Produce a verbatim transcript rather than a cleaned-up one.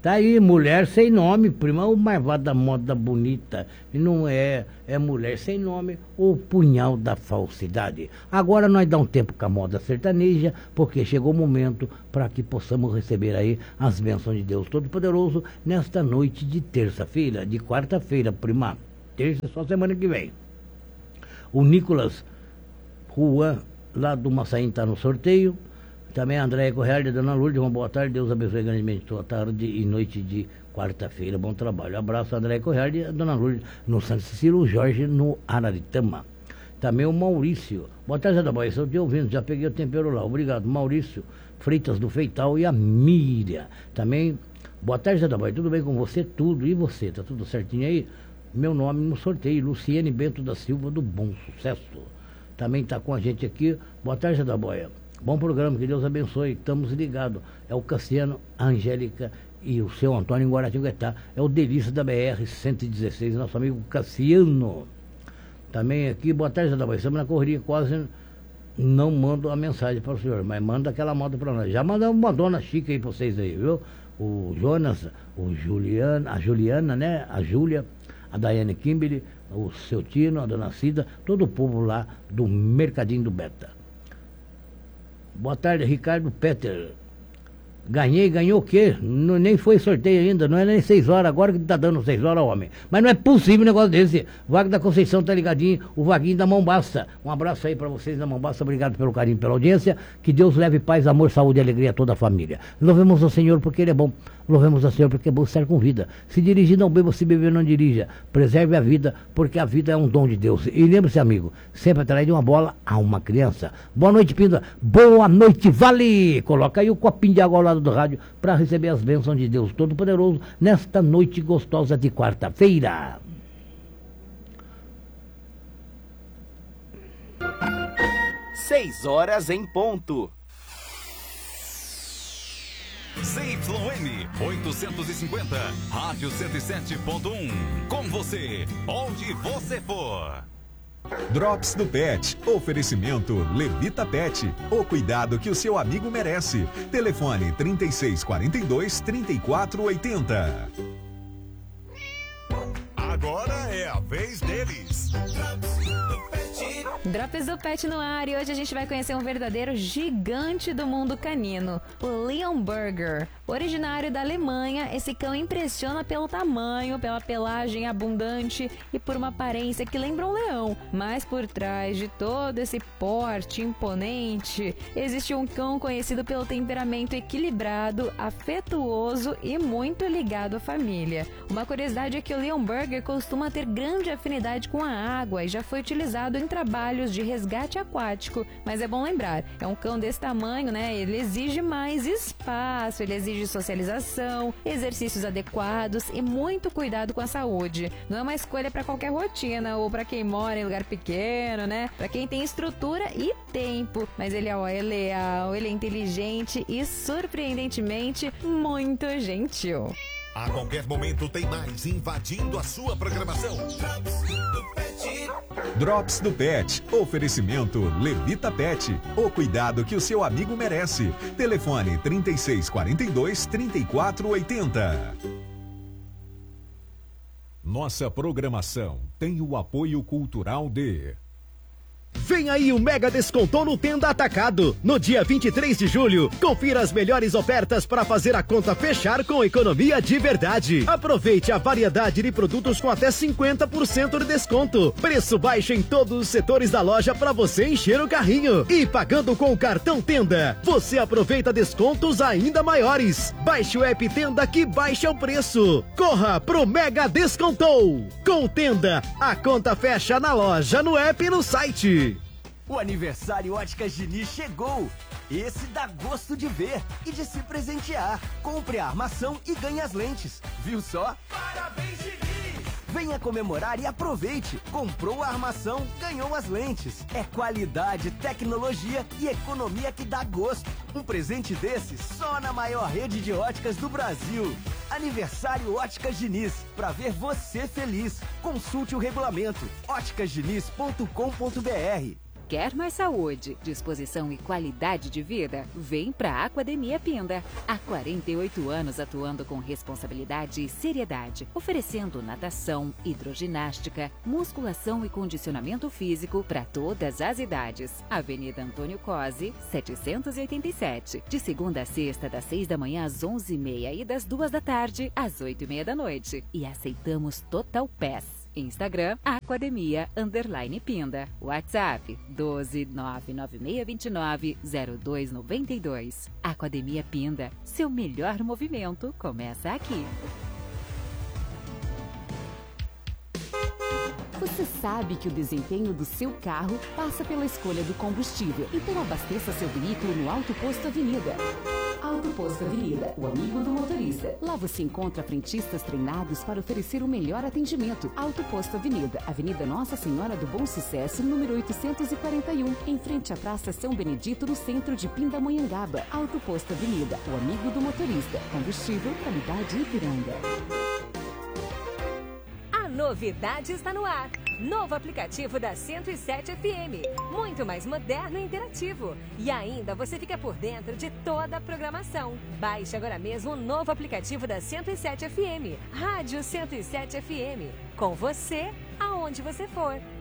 Tá aí, mulher sem nome, prima, o marvado da moda bonita. E não é, é mulher sem nome, o punhal da falsidade. Agora nós dá um tempo com a moda sertaneja, porque chegou o momento para que possamos receber aí as bênçãos de Deus Todo-Poderoso nesta noite de terça-feira, de quarta-feira, prima. Terça só semana que vem. O Nicolas Juan, lá do Massaim, está no sorteio. Também a Andréia Correia e a Dona Lourdes, uma boa tarde, Deus abençoe grandemente sua tarde e noite de quarta-feira, bom trabalho. Abraço a Andréia Correia e a Dona Lourdes no Santo Cecílio, o Jorge no Araritama. Também o Maurício, boa tarde, da Boia, estou te ouvindo, já peguei o tempero lá, obrigado. Maurício Freitas do Feital e a Miriam. Também, boa tarde, da Boia, tudo bem com você? Tudo, e você, tá tudo certinho aí? Meu nome no sorteio, Luciene Bento da Silva do Bom Sucesso. Também está com a gente aqui, boa tarde, da Boia. Bom programa, que Deus abençoe, estamos ligados. É o Cassiano, a Angélica e o seu Antônio em Guaratinguetá. É o Delícia da B R cento e dezesseis, nosso amigo Cassiano. Também aqui, boa tarde, da Boia. Estamos na correria, quase não mando a mensagem para o senhor, mas manda aquela moda para nós. Já mandamos uma dona chique aí para vocês aí, viu? O Jonas, o Juliana, a Juliana, né? A Júlia, a Daiane Kimberly, o seu Tino, a dona Cida, todo o povo lá do Mercadinho do Beta. Boa tarde, Ricardo Peter. Ganhei, ganhou o quê? Não, nem foi sorteio ainda, não é nem seis horas, agora que tá dando seis horas, homem. Mas não é possível um negócio desse. Vago da Conceição tá ligadinho, o Vaguinho da Mombasa. Um abraço aí pra vocês da Mombasa, obrigado pelo carinho, pela audiência. Que Deus leve paz, amor, saúde e alegria a toda a família. Louvemos ao Senhor porque Ele é bom. Louvemos ao Senhor porque é bom estar com vida. Se dirigir, não beba, se beber, não dirija. Preserve a vida, porque a vida é um dom de Deus. E lembre-se, amigo, sempre atrás de uma bola há uma criança. Boa noite, Pinda. Boa noite, Vale. Coloca aí o copinho de água ao lado do rádio para receber as bênçãos de Deus Todo-Poderoso nesta noite gostosa de quarta-feira. Seis horas em ponto. C Y M oitocentos e cinquenta, Rádio cento e sete ponto um. Com você, onde você for. Drops do Pet. Oferecimento Levita Pet. O cuidado que o seu amigo merece. Telefone trinta e seis quarenta e dois, trinta e quatro oitenta. Agora é a vez deles. Drops do Pet no ar, e hoje a gente vai conhecer um verdadeiro gigante do mundo canino, o Leon Burger. Originário da Alemanha, esse cão impressiona pelo tamanho, pela pelagem abundante e por uma aparência que lembra um leão. Mas por trás de todo esse porte imponente, existe um cão conhecido pelo temperamento equilibrado, afetuoso e muito ligado à família. Uma curiosidade é que o Leon Burger costuma ter grande afinidade com a água e já foi utilizado em trabalhos de resgate aquático. Mas é bom lembrar, é um cão desse tamanho, né? Ele exige mais espaço, ele exige socialização, exercícios adequados e muito cuidado com a saúde. Não é uma escolha para qualquer rotina ou para quem mora em lugar pequeno, né? Para quem tem estrutura e tempo. Mas ele ó, é leal, ele é inteligente e surpreendentemente muito gentil. A qualquer momento tem mais invadindo a sua programação. Drops do Pet. Oferecimento Levita Pet. O cuidado que o seu amigo merece. Telefone trinta e seis quarenta e dois, trinta e quatro oitenta. Nossa programação tem o apoio cultural de... Vem aí o Mega Descontão no Tenda Atacado. No dia vinte e três de julho, confira as melhores ofertas para fazer a conta fechar com economia de verdade. Aproveite a variedade de produtos com até cinquenta por cento de desconto. Preço baixo em todos os setores da loja para você encher o carrinho. E pagando com o cartão Tenda, você aproveita descontos ainda maiores. Baixe o app Tenda que baixa o preço. Corra pro Mega Descontou. Com Tenda, a conta fecha na loja, no app e no site. O aniversário Óticas Diniz chegou! Esse dá gosto de ver e de se presentear. Compre a armação e ganhe as lentes. Viu só? Parabéns, Diniz! Venha comemorar e aproveite. Comprou a armação, ganhou as lentes. É qualidade, tecnologia e economia que dá gosto. Um presente desse só na maior rede de óticas do Brasil. Aniversário Óticas Diniz. Pra ver você feliz. Consulte o regulamento óticas diniz ponto com ponto br. Quer mais saúde, disposição e qualidade de vida? Vem pra Aquademia Pinda. Há quarenta e oito anos atuando com responsabilidade e seriedade, oferecendo natação, hidroginástica, musculação e condicionamento físico para todas as idades. Avenida Antônio Cosi, setecentos e oitenta e sete. De segunda a sexta, das seis da manhã às onze e meia e das duas da tarde às oito e meia da noite. E aceitamos Total Pass. Instagram, Aquademia, underline Pinda. WhatsApp, doze nove nove seis dois nove zero dois nove dois. Aquademia Pinda, seu melhor movimento começa aqui. Você sabe que o desempenho do seu carro passa pela escolha do combustível. Então abasteça seu veículo no Auto Posto Avenida. Auto Posto Avenida, o amigo do motorista. Lá você encontra frentistas treinados para oferecer o melhor atendimento. Auto Posto Avenida, Avenida Nossa Senhora do Bom Sucesso, número oitocentos e quarenta e um, em frente à Praça São Benedito, no centro de Pindamonhangaba. Auto Posto Avenida, o amigo do motorista. Combustível, qualidade Ipiranga. Novidade está no ar. Novo aplicativo da cento e sete F M. Muito mais moderno e interativo. E ainda você fica por dentro de toda a programação. Baixe agora mesmo o novo aplicativo da cento e sete F M. Rádio cento e sete F M. Com você, aonde você for.